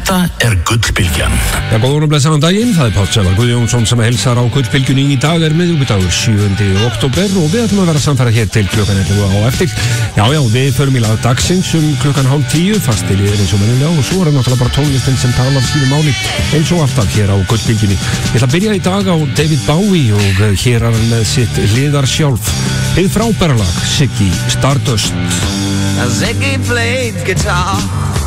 Þetta Gullbylgjan. Já, góðan og blessaðan daginn, það Páll Sævar Guðjónsson sem heilsar á Gullbylgjunni í dag miðvikudagur 7. október og við ætlum að vera samfæra hér til klukkan 11 á eftir. Já, við förum í lag dagsins klukkan 9:30, fastiliðir eins og mennilega og svo náttúrulega bara tónlistin sem talar sínu máli eins og alltaf hér á Gullbylgjunni. Ég ætla að byrja í dag á David Bowie og hér er hann með sitt hliðar sjálf. Hið frábæra lag, Ziggy Stardust. Ziggy played guitar